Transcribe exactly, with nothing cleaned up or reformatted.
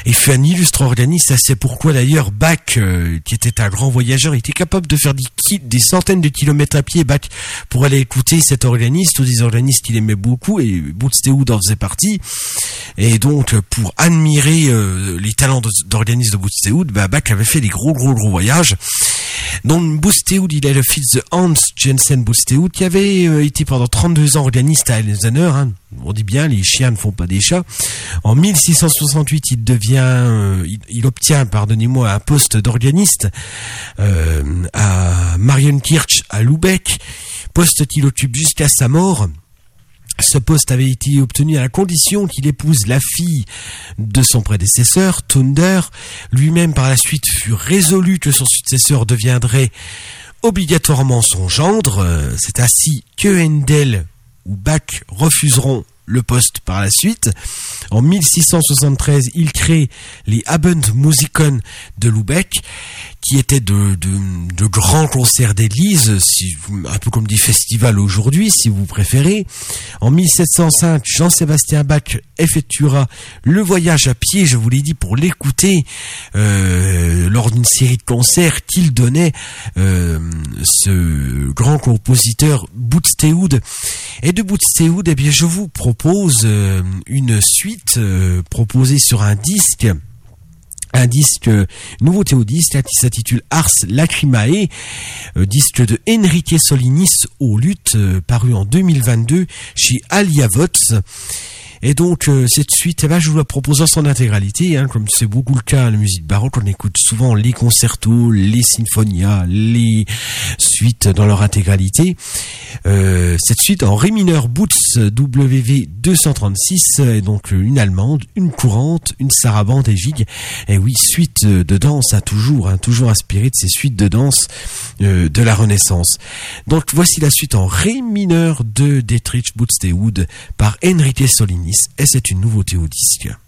et fut un illustre organiste. C'est pourquoi d'ailleurs Bach, euh, qui était un grand voyageur, était capable de faire des, ki- des centaines de kilomètres à pied, Bach, pour aller écouter cet organiste ou des organistes qu'il aimait beaucoup, et Buxtehude en faisait partie. Et donc pour admirer euh, les talents d'organiste de Buxtehude, bah, Bach avait fait des gros gros gros voyages. Donc Buxtehude, il est le fils de Hans Jensen Buxtehude, qui avait euh, été pendant trente-deux ans organiste à Eisenhower, hein. On dit bien, les chiens ne font pas des chats. En mille six cent soixante-huit, il devient, euh, il, il obtient, pardonnez-moi, un poste d'organiste euh, à Marienkirch à Lübeck, poste qu'il occupe jusqu'à sa mort. Ce poste avait été obtenu à la condition qu'il épouse la fille de son prédécesseur, Thunder. Lui-même, par la suite, fut résolu que son successeur deviendrait obligatoirement son gendre. C'est ainsi que Handel ou Bach refuseront le poste par la suite. En mille six cent soixante-treize, il crée les Abendmusiken de Lübeck, qui étaient de, de, de grands concerts d'église, si, un peu comme des festivals aujourd'hui, si vous préférez. En mille sept cent cinq, Jean-Sébastien Bach effectuera le voyage à pied, je vous l'ai dit, pour l'écouter euh, lors d'une série de concerts qu'il donnait, euh, ce grand compositeur Buxtehude. Et de Buxtehude, eh bien, je vous propose euh, une suite euh, proposée sur un disque, un disque nouveau théodiste qui s'intitule Ars Lacrimae, euh, disque de Enrique Solinis au luth, euh, paru en deux mille vingt-deux chez Alia Vox. Et donc euh, cette suite, eh ben, je vous la propose en son intégralité, hein, comme c'est beaucoup le cas à la musique baroque. On écoute souvent les concertos, les sinfonias, les suites dans leur intégralité. Euh, cette suite en ré mineur Boots W V deux cent trente-six, et donc une allemande, une courante, une sarabande et gigue. Et oui, suite de danse, hein, toujours, hein, toujours inspirée de ces suites de danse euh, de la Renaissance. Donc voici la suite en ré mineur de Dietrich Buxtehude par Enrique Solinis, et c'est une nouveauté au disque.